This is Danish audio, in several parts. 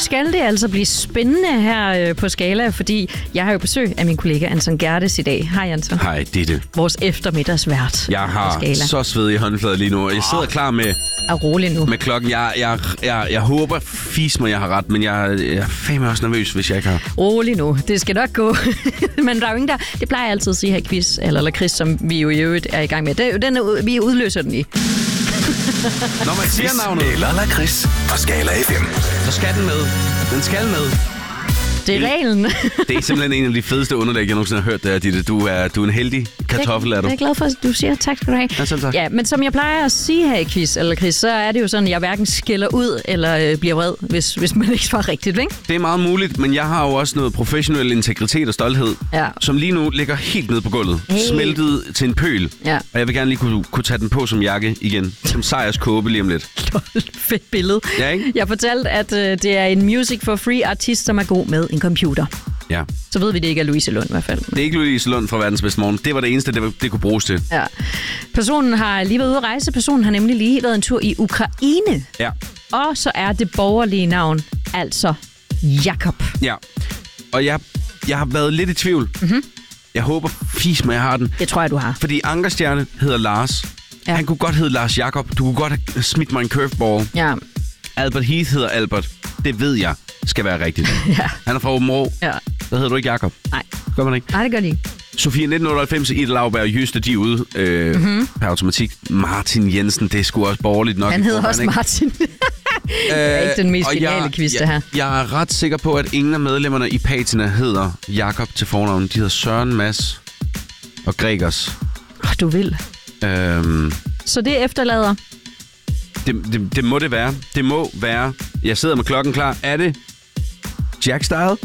skal det altså blive spændende her på Skala, fordi jeg har jo besøg af min kollega Anton Gerdes i dag. Hej Anton. Hej, Ditte. Vores eftermiddagsvært. Jeg har så svedige håndflader lige nu, og jeg sidder klar med... Er rolig nu. Med klokken. Jeg håber fis mig, jeg har ret, men jeg er fandme også nervøs, hvis jeg ikke har. Rolig nu. Det skal nok gå. Men der er jo ingen der... Det plejer jeg altid at sige her i quiz, eller lakrids, som vi jo i øvrigt er i gang med. Vi udløser den i. Når man siger navnet... Eller lakrids på Skala FM. Så skal den med. Den skal med. Det er reglen. Det er simpelthen en af de fedeste underlæg, jeg nogensinde har hørt der, Ditte. Du er en heldig kartoffel, er du? Jeg er glad for, at du siger. Tak skal du have. Ja, selv tak. Ja, men som jeg plejer at sige her i quiz, eller Chris, så er det jo sådan, at jeg hverken skælder ud eller bliver vred, hvis man ikke svarer rigtigt, ikke? Det er meget muligt, men jeg har jo også noget professionel integritet og stolthed, som lige nu ligger helt nede på gulvet. Hey. Smeltet til en pøl. Ja. Og jeg vil gerne lige kunne tage den på som jakke igen. Som sejrskåbe lige om lidt. Fedt billede. Ja, ikke? Jeg fortalte, at det er en music for free artist, som er god med en computer. Ja. Så ved vi, det ikke er Louise Lund i hvert fald. Det er ikke Louise Lund fra Verdens Bedste Morgen. Det var det eneste, det kunne bruges til. Ja. Personen har lige været ude at rejse. Personen har nemlig lige været en tur i Ukraine. Ja. Og så er det borgerlige navn altså Jakob. Ja. Og jeg har været lidt i tvivl. Mm-hmm. Jeg håber fis mig, jeg har den. Det tror jeg, du har. Fordi Ankerstjerne hedder Lars. Ja. Han kunne godt hedde Lars Jakob. Du kunne godt have smidt mig en curveball. Ja. Albert Heath hedder Albert. Det ved jeg skal være rigtigt. Ja. Han er fra Åben Rå. Ja. Der hedder du ikke Jakob. Nej. Gør man ikke? Nej, det gør de ikke. Sofie 1998, Ida Lauberg og Jyste, de er ude per automatik. Martin Jensen, det er sgu også borgerligt nok. Han hedder også Martin. Det er ikke den mest geniale quiz, det her. Jeg er ret sikker på, at ingen af medlemmerne i Patina hedder Jakob til fornavn. De hedder Søren, Mads og Gregers. Du vil. Så det efterlader? Det må det være. Det må være. Jeg sidder med klokken klar. Er det Jack Style?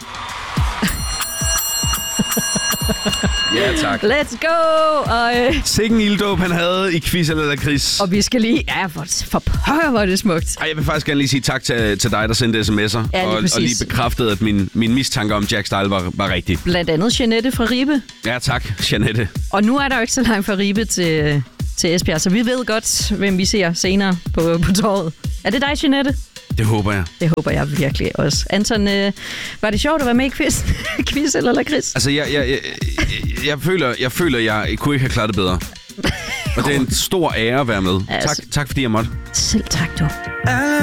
Ja, tak. Let's go! Og, sikken ilddåb, han havde i quiz eller lakrids. Og vi skal lige... Ja, for pokker, hvor er det smukt. Ej, jeg vil faktisk gerne lige sige tak til dig, der sendte sms'er. Ja, og lige bekræftede, at min mistanke om Jack Style var rigtig. Blandt andet Jeanette fra Ribe. Ja, tak, Jeanette. Og nu er der jo ikke så langt fra Ribe til Esbjerg, så vi ved godt, hvem vi ser senere på torvet. Er det dig, Jeanette? Det håber jeg. Det håber jeg virkelig også. Anton, var det sjovt at være med i quiz eller lakrids? Altså, jeg føler, jeg kunne ikke have klaret det bedre. Og det er en stor ære at være med. Altså, tak fordi jeg måtte. Selv tak, du.